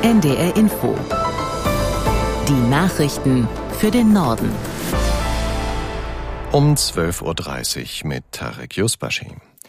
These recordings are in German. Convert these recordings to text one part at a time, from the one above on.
NDR Info. Die Nachrichten für den Norden. Um 12.30 Uhr mit Tarek Yusbashi.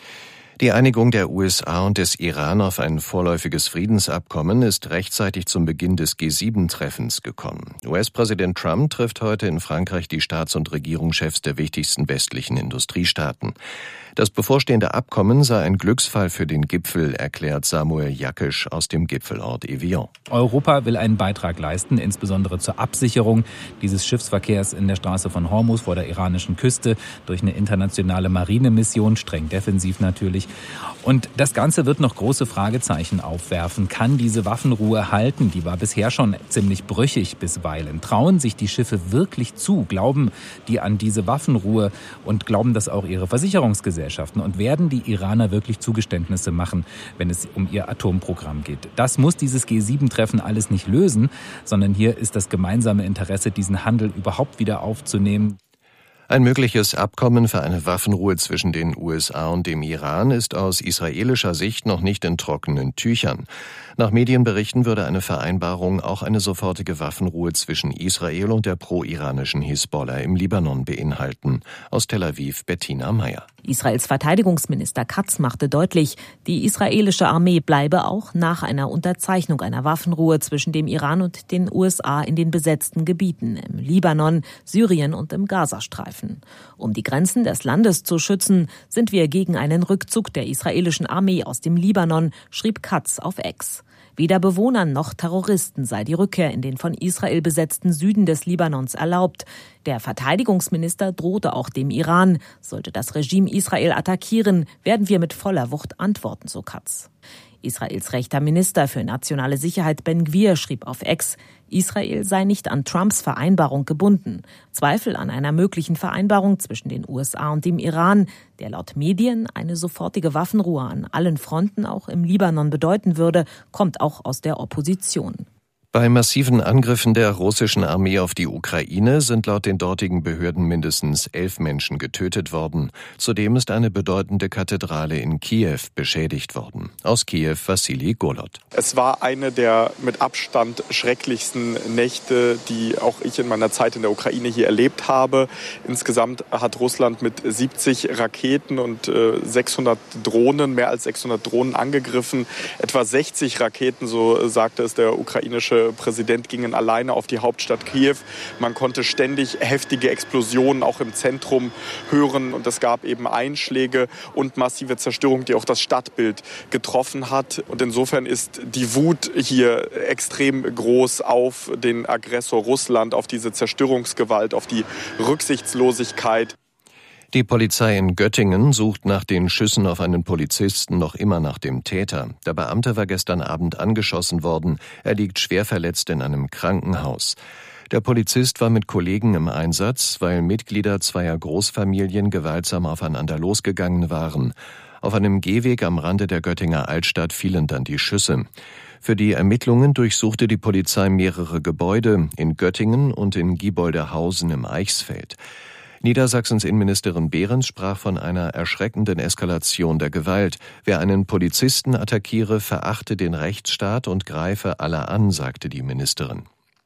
Die Einigung der USA und des Iran auf ein vorläufiges Friedensabkommen ist rechtzeitig zum Beginn des G7-Treffens gekommen. US-Präsident Trump trifft heute in Frankreich die Staats- und Regierungschefs der wichtigsten westlichen Industriestaaten. Das bevorstehende Abkommen sei ein Glücksfall für den Gipfel, erklärt Samuel Jakisch aus dem Gipfelort Evian. Europa will einen Beitrag leisten, insbesondere zur Absicherung dieses Schiffsverkehrs in der Straße von Hormuz vor der iranischen Küste durch eine internationale Marinemission, streng defensiv natürlich. Und das Ganze wird noch große Fragezeichen aufwerfen. Kann diese Waffenruhe halten? Die war bisher schon ziemlich brüchig bisweilen. Trauen sich die Schiffe wirklich zu? Glauben die an diese Waffenruhe und glauben das auch ihre Versicherungsgesellschaften? Und werden die Iraner wirklich Zugeständnisse machen, wenn es um ihr Atomprogramm geht? Das muss dieses G7-Treffen alles nicht lösen, sondern hier ist das gemeinsame Interesse, diesen Handel überhaupt wieder aufzunehmen. Ein mögliches Abkommen für eine Waffenruhe zwischen den USA und dem Iran ist aus israelischer Sicht noch nicht in trockenen Tüchern. Nach Medienberichten würde eine Vereinbarung auch eine sofortige Waffenruhe zwischen Israel und der pro-iranischen Hisbollah im Libanon beinhalten. Aus Tel Aviv Bettina Meyer. Israels Verteidigungsminister Katz machte deutlich, die israelische Armee bleibe auch nach einer Unterzeichnung einer Waffenruhe zwischen dem Iran und den USA in den besetzten Gebieten im Libanon, Syrien und im Gazastreifen. Um die Grenzen des Landes zu schützen, sind wir gegen einen Rückzug der israelischen Armee aus dem Libanon, schrieb Katz auf X. Weder Bewohnern noch Terroristen sei die Rückkehr in den von Israel besetzten Süden des Libanons erlaubt. Der Verteidigungsminister drohte auch dem Iran. Sollte das Regime Israel attackieren, werden wir mit voller Wucht antworten, so Katz. Israels rechter Minister für nationale Sicherheit Ben Gvir schrieb auf X, Israel sei nicht an Trumps Vereinbarung gebunden. Zweifel an einer möglichen Vereinbarung zwischen den USA und dem Iran, der laut Medien eine sofortige Waffenruhe an allen Fronten auch im Libanon bedeuten würde, kommt auch aus der Opposition. Bei massiven Angriffen der russischen Armee auf die Ukraine sind laut den dortigen Behörden mindestens 11 Menschen getötet worden. Zudem ist eine bedeutende Kathedrale in Kiew beschädigt worden. Aus Kiew Wassili Golod. Es war eine der mit Abstand schrecklichsten Nächte, die auch ich in meiner Zeit in der Ukraine hier erlebt habe. Insgesamt hat Russland mit 70 Raketen und 600 Drohnen, mehr als 600 Drohnen angegriffen. Etwa 60 Raketen, so sagte es der ukrainische Präsident, gingen alleine auf die Hauptstadt Kiew. Man konnte ständig heftige Explosionen auch im Zentrum hören und es gab eben Einschläge und massive Zerstörung, die auch das Stadtbild getroffen hat. Und insofern ist die Wut hier extrem groß auf den Aggressor Russland, auf diese Zerstörungsgewalt, auf die Rücksichtslosigkeit. Die Polizei in Göttingen sucht nach den Schüssen auf einen Polizisten noch immer nach dem Täter. Der Beamte war gestern Abend angeschossen worden. Er liegt schwer verletzt in einem Krankenhaus. Der Polizist war mit Kollegen im Einsatz, weil Mitglieder zweier Großfamilien gewaltsam aufeinander losgegangen waren. Auf einem Gehweg am Rande der Göttinger Altstadt fielen dann die Schüsse. Für die Ermittlungen durchsuchte die Polizei mehrere Gebäude in Göttingen und in Gieboldehausen im Eichsfeld. Niedersachsens Innenministerin Behrens sprach von einer erschreckenden Eskalation der Gewalt. Wer einen Polizisten attackiere, verachte den Rechtsstaat und greife alle an, sagte die Ministerin.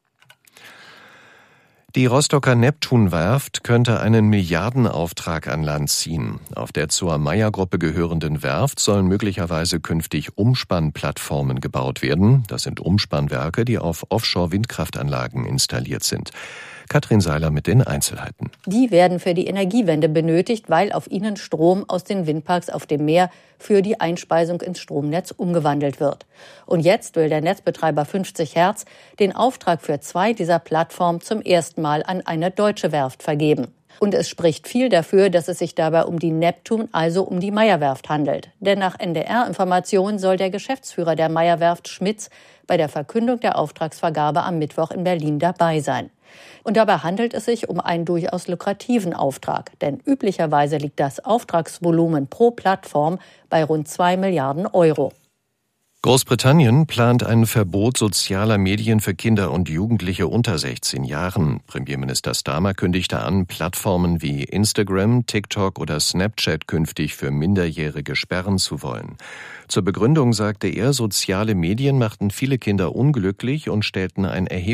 Die Rostocker Neptunwerft könnte einen Milliardenauftrag an Land ziehen. Auf der zur Meyer-Gruppe gehörenden Werft sollen möglicherweise künftig Umspannplattformen gebaut werden. Das sind Umspannwerke, die auf Offshore-Windkraftanlagen installiert sind. Katrin Seiler mit den Einzelheiten. Die werden für die Energiewende benötigt, weil auf ihnen Strom aus den Windparks auf dem Meer für die Einspeisung ins Stromnetz umgewandelt wird. Und jetzt will der Netzbetreiber 50 Hertz den Auftrag für 2 dieser Plattformen zum ersten Mal an eine deutsche Werft vergeben. Und es spricht viel dafür, dass es sich dabei um die Neptun, also um die Meyer-Werft handelt. Denn nach NDR-Informationen soll der Geschäftsführer der Meyer-Werft, Schmitz, bei der Verkündung der Auftragsvergabe am Mittwoch in Berlin dabei sein. Und dabei handelt es sich um einen durchaus lukrativen Auftrag. Denn üblicherweise liegt das Auftragsvolumen pro Plattform bei rund 2 Milliarden Euro. Großbritannien plant ein Verbot sozialer Medien für Kinder und Jugendliche unter 16 Jahren. Premierminister Starmer kündigte an, Plattformen wie Instagram, TikTok oder Snapchat künftig für Minderjährige sperren zu wollen. Zur Begründung sagte er, soziale Medien machten viele Kinder unglücklich und stellten ein erhebliches